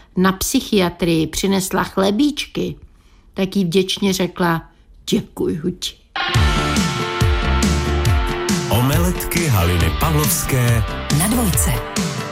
na psychiatrii přinesla chlebíčky, tak jí vděčně řekla děkuju ti. Omeletky Haliny Pavlovské na Dvojce.